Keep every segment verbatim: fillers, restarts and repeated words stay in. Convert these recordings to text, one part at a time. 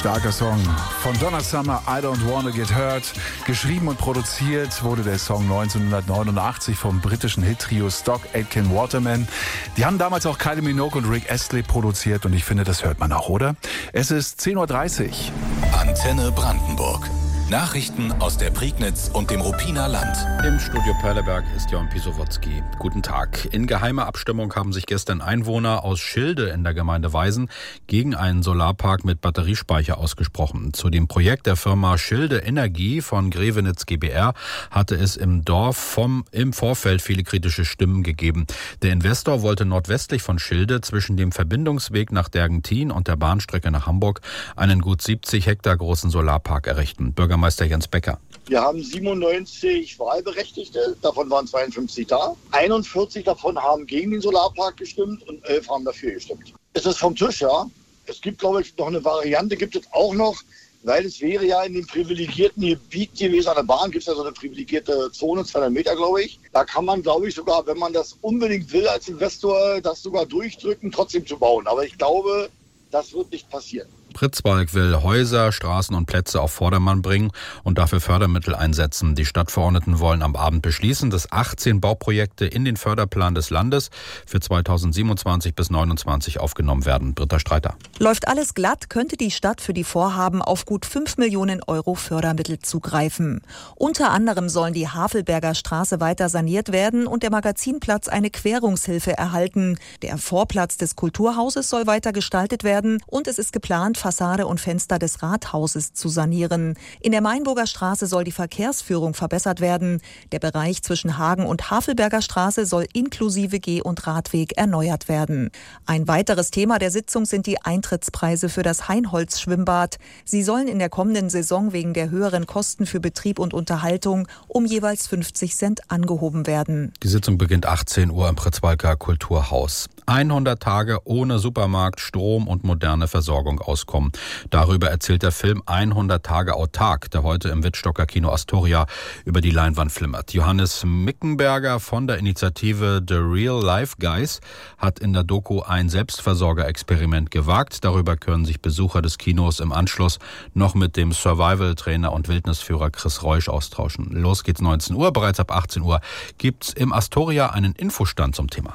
Starker Song von Donna Summer, I Don't Wanna Get Hurt. Geschrieben und produziert wurde der Song neunzehnhundertneunundachtzig vom britischen Hit-Trio Stock Aitken Waterman. Die haben damals auch Kylie Minogue und Rick Astley produziert und ich finde, das hört man auch, oder? Es ist zehn Uhr dreißig. Antenne Brandenburg. Nachrichten aus der Prignitz und dem Ruppiner Land. Im Studio Perleberg ist Jon Pisowotzki. Guten Tag. In geheimer Abstimmung haben sich gestern Einwohner aus Schilde in der Gemeinde Weisen gegen einen Solarpark mit Batteriespeicher ausgesprochen. Zu dem Projekt der Firma Schilde Energie von Grevenitz GbR hatte es im Dorf vom, im Vorfeld viele kritische Stimmen gegeben. Der Investor wollte nordwestlich von Schilde zwischen dem Verbindungsweg nach Dergentin und der Bahnstrecke nach Hamburg einen gut siebzig Hektar großen Solarpark errichten. Bürgermeister Meister Jens Becker. Wir haben siebenundneunzig Wahlberechtigte, davon waren zweiundfünfzig da. einundvierzig davon haben gegen den Solarpark gestimmt und elf haben dafür gestimmt. Es ist vom Tisch, ja. Es gibt, glaube ich, noch eine Variante, gibt es auch noch, weil es wäre ja in dem privilegierten Gebiet gewesen, an der Bahn gibt es ja so eine privilegierte Zone, zweihundert Meter, glaube ich. Da kann man, glaube ich, sogar, wenn man das unbedingt will als Investor, das sogar durchdrücken, trotzdem zu bauen. Aber ich glaube, das wird nicht passieren. Pritzwalk will Häuser, Straßen und Plätze auf Vordermann bringen und dafür Fördermittel einsetzen. Die Stadtverordneten wollen am Abend beschließen, dass achtzehn Bauprojekte in den Förderplan des Landes für zweitausendsiebenundzwanzig bis neunundzwanzig aufgenommen werden. Britta Streiter. Läuft alles glatt, könnte die Stadt für die Vorhaben auf gut fünf Millionen Euro Fördermittel zugreifen. Unter anderem sollen die Havelberger Straße weiter saniert werden und der Magazinplatz eine Querungshilfe erhalten. Der Vorplatz des Kulturhauses soll weiter gestaltet werden und es ist geplant, Fassade und Fenster des Rathauses zu sanieren. In der Mainburger Straße soll die Verkehrsführung verbessert werden. Der Bereich zwischen Hagen und Havelberger Straße soll inklusive Geh- und Radweg erneuert werden. Ein weiteres Thema der Sitzung sind die Eintrittspreise für das Heinholz-Schwimmbad. Sie sollen in der kommenden Saison wegen der höheren Kosten für Betrieb und Unterhaltung um jeweils fünfzig Cent angehoben werden. Die Sitzung beginnt achtzehn Uhr im Pritzwalker Kulturhaus. hundert Tage ohne Supermarkt, Strom und moderne Versorgung auskommen. Darüber erzählt der Film hundert Tage autark, der heute im Wittstocker Kino Astoria über die Leinwand flimmert. Johannes Mickenberger von der Initiative The Real Life Guys hat in der Doku ein Selbstversorger-Experiment gewagt. Darüber können sich Besucher des Kinos im Anschluss noch mit dem Survival-Trainer und Wildnisführer Chris Reusch austauschen. Los geht's neunzehn Uhr, bereits ab achtzehn Uhr gibt's im Astoria einen Infostand zum Thema.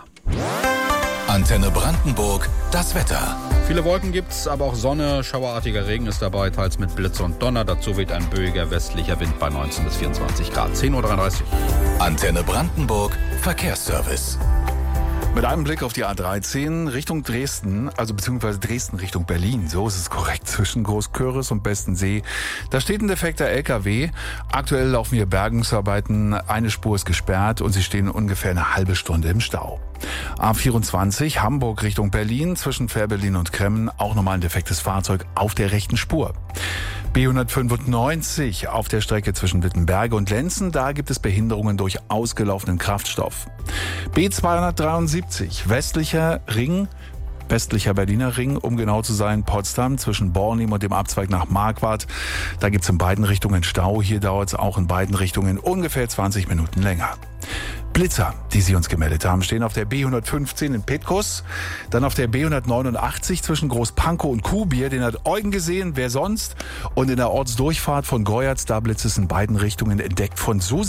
Antenne Brandenburg, das Wetter. Viele Wolken gibt's, aber auch Sonne, schauerartiger Regen ist dabei, teils mit Blitz und Donner. Dazu weht ein böiger westlicher Wind bei neunzehn bis vierundzwanzig Grad. zehn Uhr dreiunddreißig. Antenne Brandenburg, Verkehrsservice. Mit einem Blick auf die A dreizehn Richtung Dresden, also beziehungsweise Dresden Richtung Berlin, so ist es korrekt, zwischen Großköris und Bestensee. Da steht ein defekter L K W. Aktuell laufen hier Bergungsarbeiten, eine Spur ist gesperrt und sie stehen ungefähr eine halbe Stunde im Stau. A vierundzwanzig Hamburg Richtung Berlin, zwischen Fährberlin und Kremmen, auch nochmal ein defektes Fahrzeug auf der rechten Spur. B hundertfünfundneunzig auf der Strecke zwischen Wittenberge und Lenzen, da gibt es Behinderungen durch ausgelaufenen Kraftstoff. B zweihundertdreiundsiebzig westlicher Ring, westlicher Berliner Ring, um genau zu sein, Potsdam zwischen Bornim und dem Abzweig nach Marquardt. Da gibt es in beiden Richtungen Stau, hier dauert es auch in beiden Richtungen ungefähr zwanzig Minuten länger. Blitzer, die Sie uns gemeldet haben, stehen auf der B hundertfünfzehn in Petkus, dann auf der B hundertneunundachtzig zwischen Großpankow und Kuhbier, den hat Eugen gesehen, wer sonst? Und in der Ortsdurchfahrt von Goyatz, da blitzt es in beiden Richtungen, entdeckt von Susi.